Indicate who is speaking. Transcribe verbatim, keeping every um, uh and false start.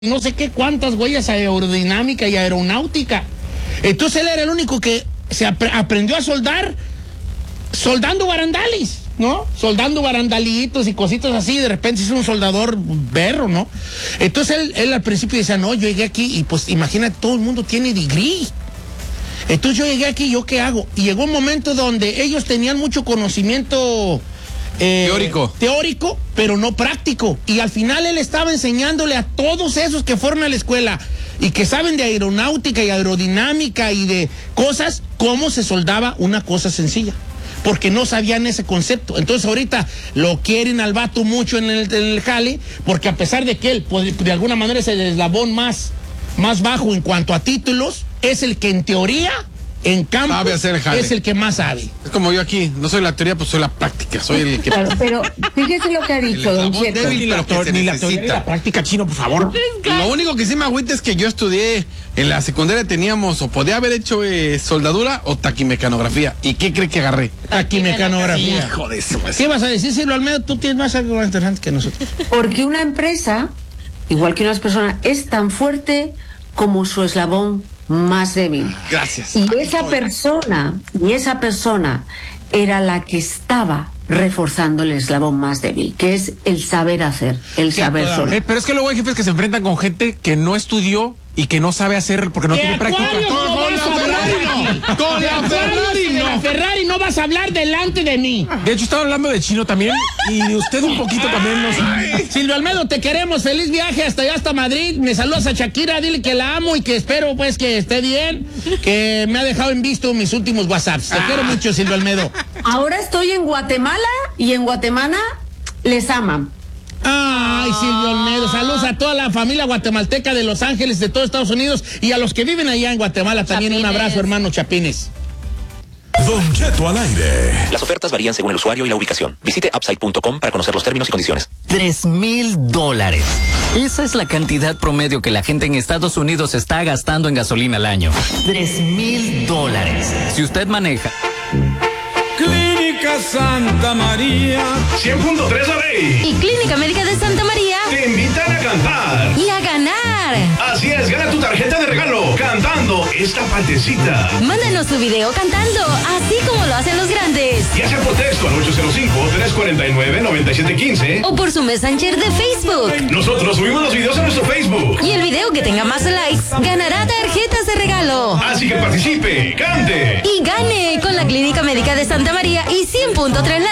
Speaker 1: no sé qué cuántas huellas aerodinámica y aeronáutica. Entonces él era el único que se ap aprendió a soldar, soldando barandales, ¿no? Soldando barandalitos y cositas así, de repente es un soldador berro, ¿no? Entonces él, él al principio decía, no, yo llegué aquí y pues imagínate, todo el mundo tiene degree. Entonces yo llegué aquí, ¿yo qué hago? Y llegó un momento donde ellos tenían mucho conocimiento eh,
Speaker 2: teórico.
Speaker 1: teórico, pero no práctico. Y al final él estaba enseñándole a todos esos que fueron a la escuela y que saben de aeronáutica y aerodinámica y de cosas, cómo se soldaba una cosa sencilla. Porque no sabían ese concepto. Entonces ahorita lo quieren al vato mucho en el, en el jale, porque a pesar de que él, pues, de alguna manera es el eslabón más, más bajo en cuanto a títulos, es el que en teoría, en campo,
Speaker 2: sabe hacer el jale.
Speaker 1: Es el que más sabe.
Speaker 2: Es como yo aquí, no soy la teoría, pues soy la práctica, soy el que...
Speaker 3: Claro, pero fíjese lo que ha dicho don Cheto.
Speaker 2: Débil, pero que se
Speaker 1: Ni la teoría ni
Speaker 2: necesita.
Speaker 1: la práctica, Chino, por favor.
Speaker 2: Lo único que sí me agüita es que yo estudié, en la secundaria teníamos, o podía haber hecho eh, soldadura o taquimecanografía. ¿Y qué cree que agarré?
Speaker 1: Taquimecanografía.
Speaker 2: Hijo de eso.
Speaker 1: ¿Qué vas a decir, Silvio Almeida? Tú tienes más algo más interesante que nosotros.
Speaker 3: Porque una empresa, igual que una persona, es tan fuerte como su eslabón más débil.
Speaker 2: Gracias.
Speaker 3: Y esa persona, y esa persona era la que estaba reforzando el eslabón más débil, que es el saber hacer, el saber solo.
Speaker 4: Eh, pero es que luego hay jefes que se enfrentan con gente que no estudió y que no sabe hacer porque no tiene práctica.
Speaker 1: Con, con la Ferrari no. Con la Ferrari no. La Ferrari no vas a hablar delante de mí.
Speaker 4: De hecho, estaba hablando de Chino también y de usted un poquito también. No sé.
Speaker 1: Silvio Almedo, te queremos. Feliz viaje hasta allá, hasta Madrid. Me saludas a Shakira, dile que la amo y que espero pues que esté bien, que me ha dejado en visto mis últimos WhatsApps. Te ah. quiero mucho, Silvio Almedo.
Speaker 3: Ahora estoy en Guatemala y en Guatemala les aman.
Speaker 1: Ay, Silvio Almedo, saludos a toda la familia guatemalteca de Los Ángeles, de todo Estados Unidos y a los que viven allá en Guatemala también. Chapines. Un abrazo, hermano Chapines.
Speaker 5: Don Cheto al aire.
Speaker 6: Las ofertas varían según el usuario y la ubicación. Visite upside punto com para conocer los términos y condiciones.
Speaker 7: Tres mil dólares. Esa es la cantidad promedio que la gente en Estados Unidos está gastando en gasolina al año. Tres mil dólares. Si usted maneja...
Speaker 8: Clínica Santa María
Speaker 9: cien punto tres A Rey
Speaker 10: y Clínica Médica de Santa María
Speaker 9: te invitan a cantar
Speaker 10: y a ganar.
Speaker 9: Así es, gana tu tarjeta de regalo cantando esta partecita.
Speaker 10: Mándanos tu video cantando, así como lo hacen los grandes.
Speaker 9: Ya sea por texto al ocho cero cinco, tres cuatro nueve, nueve siete uno cinco
Speaker 10: o por su Messenger de Facebook.
Speaker 9: Nosotros subimos los videos a nuestro Facebook.
Speaker 10: Y el video que tenga más likes ganará tarjetas de regalo.
Speaker 9: Así que participe, cante
Speaker 10: y gane con la Clínica Médica de Santa María y cien punto tres